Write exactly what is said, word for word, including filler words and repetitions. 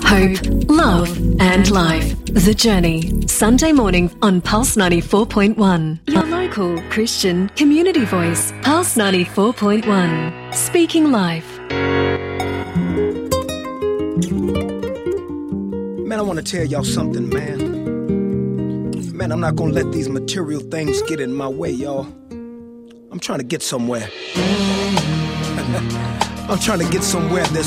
hope, love, and life. The Journey. Sunday morning on Pulse ninety-four point one. Your local Christian community voice. Pulse ninety-four point one. Speaking life. Man, I want to tell y'all something, man. Man, I'm not going to let these material things get in my way, y'all. I'm trying to get somewhere. I'm trying to get somewhere. There's